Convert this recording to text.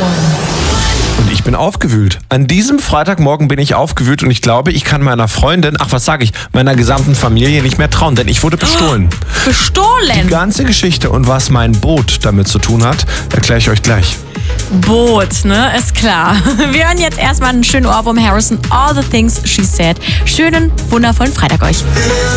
Und ich bin aufgewühlt. An diesem Freitagmorgen bin ich aufgewühlt und ich glaube, ich kann meiner Freundin, meiner gesamten Familie nicht mehr trauen, denn ich wurde bestohlen. Bestohlen? Die ganze Geschichte und was mein Boot damit zu tun hat, erkläre ich euch gleich. Boot, ne? Ist klar. Wir hören jetzt erstmal einen schönen Ohrwurm Harrison, All the Things She Said. Schönen, wundervollen Freitag euch.